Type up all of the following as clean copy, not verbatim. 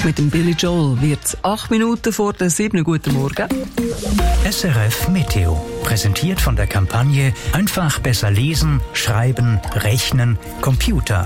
Mit dem Billy Joel wird es 8 Minuten vor der 7. Guten Morgen. SRF Meteo. Präsentiert von der Kampagne Einfach besser lesen, schreiben, rechnen, Computer.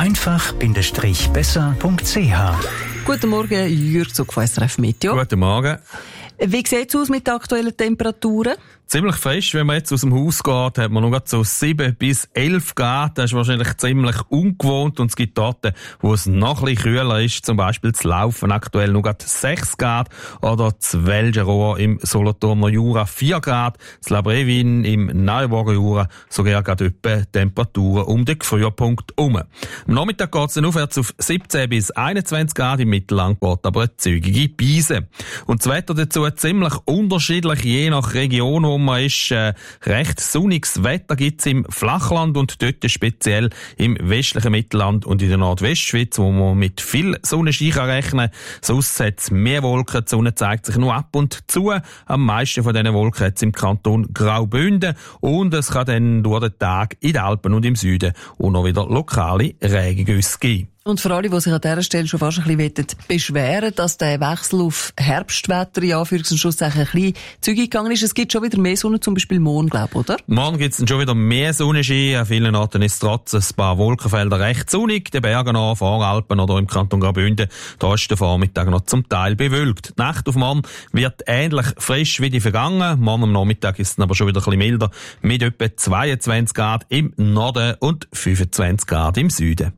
Einfach-besser.ch. Guten Morgen, Jürg Zug von SRF Meteo. Guten Morgen. Wie sieht es aus mit den aktuellen Temperaturen? Ziemlich frisch, wenn man jetzt aus dem Haus geht, hat man noch gerade so 7 bis 11 Grad. Das ist wahrscheinlich ziemlich ungewohnt und es gibt Orte, wo es noch ein bisschen kühler ist. Zum Beispiel zu Laufen aktuell noch gerade 6 Grad oder zu Welgerohr im Solothurner Jura 4 Grad. Zu Labrevin im Neuenburger Jura sogar gerade etwa Temperaturen um den Frühpunkt herum. Am Nachmittag geht es dann aufwärts auf 17 bis 21 Grad, im Mittelland geht aber eine zügige Beise. Und das Wetter dazu ziemlich unterschiedlich, je nach Region, wo man ist. Recht sonniges Wetter gibt's im Flachland und dort speziell im westlichen Mittelland und in der Nordwestschweiz, wo man mit viel Sonnenschein rechnen kann. Sonst hat es mehr Wolken, die Sonne zeigt sich nur ab und zu. Am meisten von diesen Wolken hat es im Kanton Graubünden und es kann dann durch den Tag in den Alpen und im Süden auch noch wieder lokale Regengüsse geben. Und für alle, die sich an dieser Stelle schon fast ein bisschen beschweren, dass der Wechsel auf Herbstwetter in Anführungs- und Schlusszeichen ein bisschen zügig gegangen ist, es gibt schon wieder mehr Sonne, zum Beispiel morgen, glaube ich, oder? Morgen gibt es dann schon wieder mehr Sonnenschein. An vielen Orten ist trotz ein paar Wolkenfelder recht sonnig. Den Bergen an, Voralpen oder im Kanton Graubünden, da ist der Vormittag noch zum Teil bewölkt. Die Nacht auf morgen wird ähnlich frisch wie die vergangen. Morgen am Nachmittag ist es dann aber schon wieder ein bisschen milder, mit etwa 22 Grad im Norden und 25 Grad im Süden.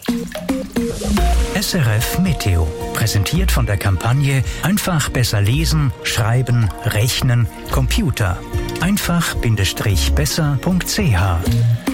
SRF Meteo. Präsentiert von der Kampagne Einfach besser lesen, schreiben, rechnen, Computer. Einfach-besser.ch.